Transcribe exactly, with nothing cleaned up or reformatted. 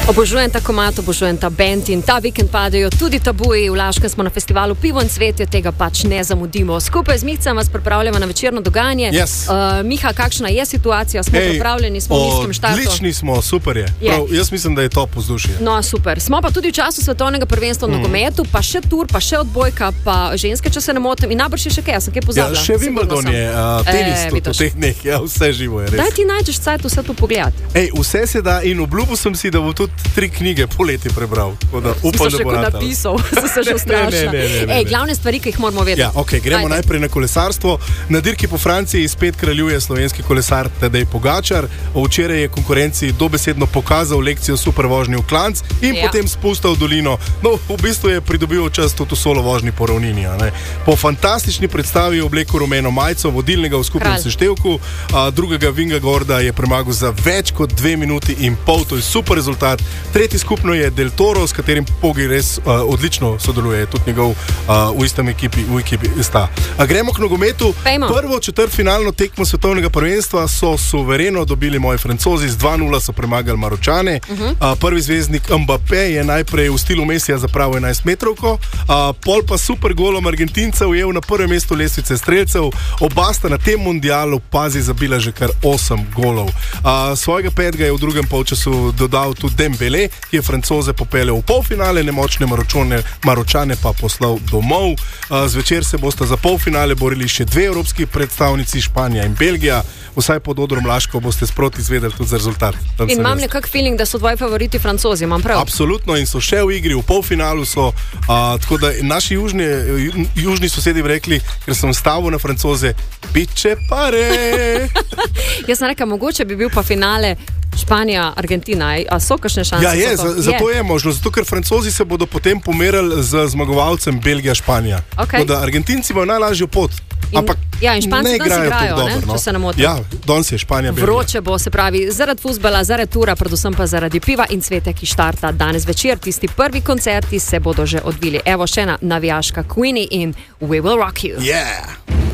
Obožujem ta komad, obožujem ta band in ta vikend padajo tudi tabuji. V Laškem smo na festivalu Pivo in cvetje, tega pač ne zamudimo. Skupaj z Mihcem vas pripravljamo na večerno dogajanje. Yes. Uh, Miha, kakšna je situacija? Smo Ej, pripravljeni, smo v nizkem štartu. Odlični smo, super je. je. Prav, jaz mislim, da je top vzdušje. No, super. Smo pa tudi v času svetovnega prvenstva v mm. nogometu, pa še tur, pa še odbojka, pa ženske, če se ne motim. In najbrž še kaj, jaz sem kaj pozabila. Ja, še Wimbledon je, uh, tenis e, tudi v teh dneh, ja, vse živo je res. Daj ti najdeš cajt vse to pogledati. Ej, vse se da in obljubil sem si, da bo tudi tri knjige poleti prebral. Da upam, da bo napisal, sem se že ustrašila. Ej, glavne stvari, ki jih moramo vedeti. Ja, okay, gremo Ajde. najprej na kolesarstvo. Na dirki po Franciji spet kraljuje slovenski kolesar Tadej Pogačar. Včeraj je konkurenci dobesedno pokazal lekcijo super vožnje v klanc in ja. potem spustil v dolino. No, v bistvu je pridobil čas tudi v solo vožnji po ravnini. Po fantastični predstavi je oblekel rumeno majico vodilnega v skupnem seštevku, a drugega Vingegorda je premagal za več kot dve minuti in pol. To je super rezultat. Tretji skupno je Del Toro, s katerim Pogi res uh, odlično sodeluje, tudi njegov uh, v istem ekipi, v ekipi sta. A gremo k nogometu. Pejmo. Prvo četrtfinalno tekmo svetovnega prvenstva so suvereno dobili moji Francozi, z dva nula so premagali Maročane. Uh -huh. uh, prvi zvezdnik Mbappé je najprej v stilu Mesija zapravil enajst metrovko, uh, pol pa super golom Argentincev ujel na prvem mestu lestvice strelcev. Oba sta na tem mundialu, pazi, zabila že kar osem golov. Uh, svojega petega je v drugem polčasu dodal tudi Dembele, ki je Francoze popeljal v polfinale, nemočne Maročane, Maročane pa poslal domov. Uh, zvečer se bosta za polfinale borili še dve evropski predstavnici, Španija in Belgija. Vsaj pod odrom Laško boste sproti izvedeli tudi za rezultat. Tam in imam nekak feeling, da so tvoji favoriti Francozi, imam prav? Absolutno, in so še v igri, v polfinalu so. Uh, tako da naši južni, južni sosedi bi rekli, ker sem stavil na Francoze, piče pare. Jaz sem rekel, mogoče bi bil pa finale Španija, Argentina, a so kakšne šanse? Ja, je, za, zato je možno, zato ker Francozi se bodo potem pomerali z zmagovalcem Belgija, Španija. Okay. Tako da Argentinci imajo najlažjo pot. In, ampak ja, in Španci ne igrajo igrajo, dobro, ne, no. če se ne motim. Ja, danes je Španija Belgija. Vroče bo, se pravi, zaradi fuzbala, zaradi tura, predvsem pa zaradi piva in cvete, ki štarta danes večer. Tisti prvi koncerti se bodo že odvili. Evo še ena navijaška Queenie in We Will Rock You. Yeah!